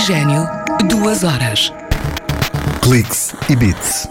Oxigênio, 2 horas. Cliques e Beats.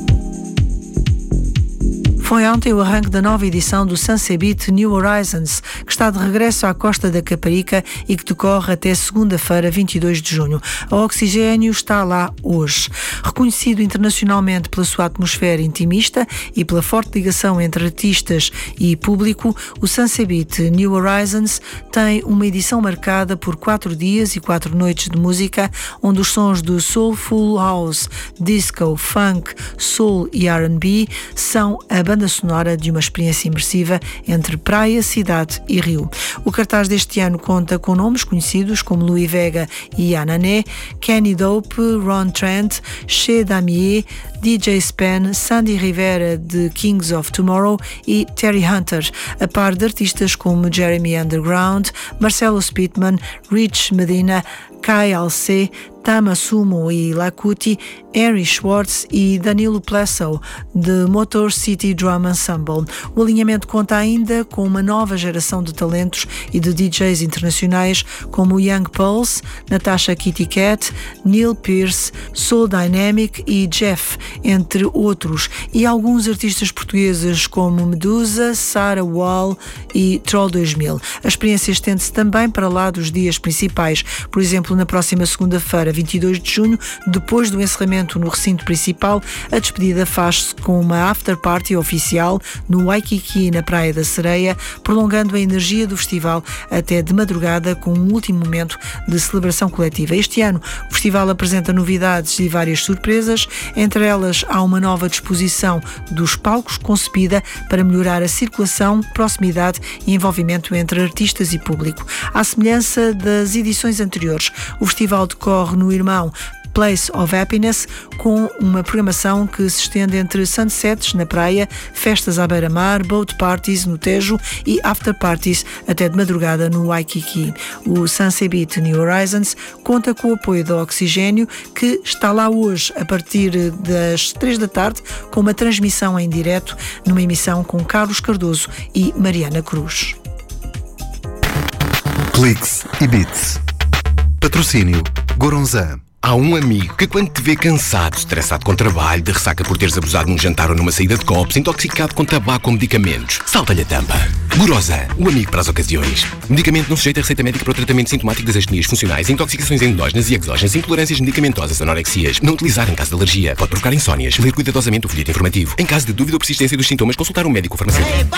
Foi ontem o arranque da nova edição do Sunsebit New Horizons, que está de regresso à Costa da Caparica e que decorre até segunda-feira, 22 de junho. A Oxigênio está lá hoje. Reconhecido internacionalmente pela sua atmosfera intimista e pela forte ligação entre artistas e público, o Sunsebit New Horizons tem uma edição marcada por 4 dias e 4 noites de música, onde os sons do soulful house, disco, funk, soul e R&B são a banda sonora de uma experiência imersiva entre praia, cidade e rio. O cartaz deste ano conta com nomes conhecidos como Louis Vega e Anané, Kenny Dope, Ron Trent, Che Damier, DJ Spen, Sandy Rivera de Kings of Tomorrow e Terry Hunter, a par de artistas como Jeremy Underground, Marcelo Spitman, Rich Medina, Kai Alcé, Tama Sumo e Lakuti, Henry Schwartz e Danilo Plesso, de Motor City Drum Ensemble. O alinhamento conta ainda com uma nova geração de talentos e de DJs internacionais como Young Pulse, Natasha Kitty Cat, Neil Pearce, Soul Dynamic e Jeff, entre outros, e alguns artistas portugueses como Medusa, Sarah Wall e Troll 2000. A experiência estende-se também para lá dos dias principais, por exemplo, na próxima segunda-feira, 22 de junho, depois do encerramento no recinto principal, a despedida faz-se com uma after party oficial no Waikiki, na Praia da Sereia, prolongando a energia do festival até de madrugada com um último momento de celebração coletiva. Este ano, o festival apresenta novidades e várias surpresas, entre elas há uma nova disposição dos palcos concebida para melhorar a circulação, proximidade e envolvimento entre artistas e público. À semelhança das edições anteriores, o festival decorre no irmão Place of Happiness, com uma programação que se estende entre sunsets na praia, festas à beira-mar, boat parties no Tejo e after parties até de madrugada no Waikiki. O Sunsebit New Horizons conta com o apoio da Oxigênio, que está lá hoje a partir das 3 da tarde com uma transmissão em direto numa emissão com Carlos Cardoso e Mariana Cruz. Cliques e Beats. Patrocínio Goronzan. Há um amigo que quando te vê cansado, estressado com trabalho, de ressaca por teres abusado num jantar ou numa saída de copos, intoxicado com tabaco ou medicamentos, salta-lhe a tampa. Gorosan, o amigo para as ocasiões. Medicamento não sujeito a receita médica para o tratamento sintomático das astenias funcionais, intoxicações endógenas e exógenas, intolerâncias medicamentosas, anorexias. Não utilizar em caso de alergia. Pode provocar insónias. Ler cuidadosamente o folheto informativo. Em caso de dúvida ou persistência dos sintomas, consultar um médico ou farmacêutico.